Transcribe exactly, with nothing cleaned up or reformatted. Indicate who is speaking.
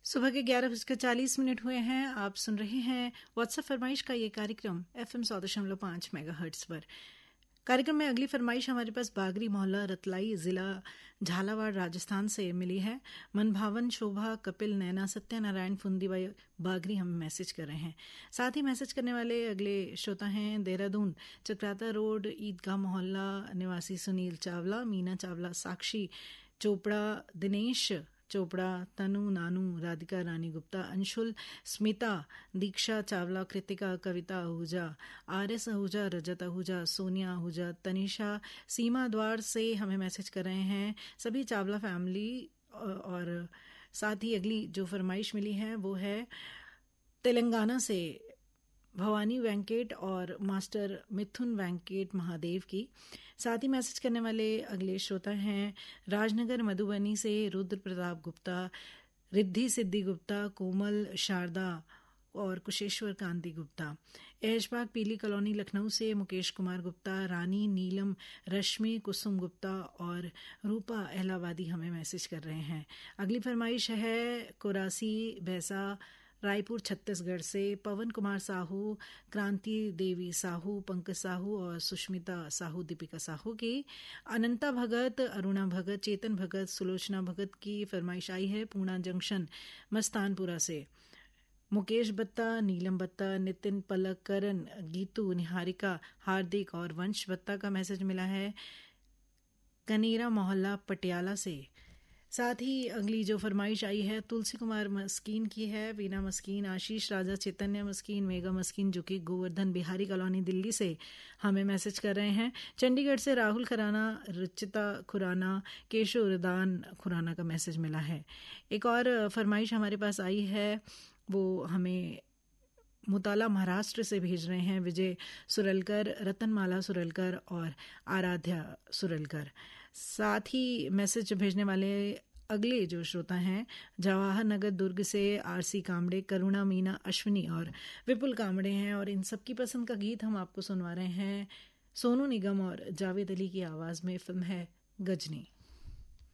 Speaker 1: सुबह के ग्यारह बजकर चालीस मिनट हुए हैं। आप सुन रहे हैं व्हाट्सएप फरमाइश का ये कार्यक्रम एफ एम सौ दशमलव पाँच मेगा हर्ट्स पर। कार्यक्रम में अगली फरमाइश हमारे पास बागरी मोहल्ला रतलाई ज़िला झालावाड़ राजस्थान से मिली है। मनभावन शोभा कपिल नैना सत्यनारायण फुंदीबाई बागरी हमें मैसेज कर रहे हैं। साथ ही मैसेज करने वाले अगले श्रोता हैं देहरादून चक्राता रोड ईदगाह मोहल्ला निवासी सुनील चावला, मीना चावला, साक्षी चोपड़ा, दिनेश चोपड़ा, तनु नानू, राधिका रानी गुप्ता, अंशुल, स्मिता, दीक्षा चावला, कृतिका, कविता आहूजा, आर एस आहूजा, रजत आहूजा, सोनिया आहूजा, तनिषा सीमा द्वार से हमें मैसेज कर रहे हैं सभी चावला फैमिली। और साथ ही अगली जो फरमाइश मिली है वो है तेलंगाना से भवानी वेंकट और मास्टर मिथुन वेंकट महादेव की। साथ ही मैसेज करने वाले अगले श्रोता हैं राजनगर मधुबनी से रुद्र प्रताप गुप्ता, रिद्धि सिद्धि गुप्ता, कोमल शारदा और कुशेश्वर कांति गुप्ता। ऐशबाग पीली कॉलोनी लखनऊ से मुकेश कुमार गुप्ता, रानी नीलम, रश्मि कुसुम गुप्ता और रूपा इलाहाबादी हमें मैसेज कर रहे हैं। अगली फरमाइश है कुरासी भैसा रायपुर छत्तीसगढ़ से पवन कुमार साहू, क्रांति देवी साहू, पंकज साहू और सुष्मिता साहू, दीपिका साहू की। अनंता भगत, अरुणा भगत, चेतन भगत, सुलोचना भगत की फरमाइश आई है पूना जंक्शन मस्तानपुरा से। मुकेश बत्ता, नीलम बत्ता, नितिन पलक, करण, गीतू, निहारिका, हार्दिक और वंश बत्ता का मैसेज मिला है कनेरा मोहल्ला पटियाला से। साथ ही अगली जो फरमाइश आई है तुलसी कुमार मस्कीन की है, वीना मस्कीन, आशीष राजा, चैतन्य मस्कीन, मेगा मस्कीन जो कि गोवर्धन बिहारी कॉलोनी दिल्ली से हमें मैसेज कर रहे हैं। चंडीगढ़ से राहुल खुराना, रुचिता खुराना, केशव उदान खुराना का मैसेज मिला है। एक और फरमाइश हमारे पास आई है वो हमें मुताला महाराष्ट्र से भेज रहे हैं विजय सुरलकर, रतनमाला सुरलकर और आराध्या सुरलकर। साथ ही मैसेज भेजने वाले अगले जो श्रोता हैं जवाहर नगर दुर्ग से आरसी कामड़े, करुणा, मीना, अश्विनी और विपुल कामड़े हैं और इन सबकी पसंद का गीत हम आपको सुनवा रहे हैं सोनू निगम और जावेद अली की आवाज़ में। फिल्म है गजनी।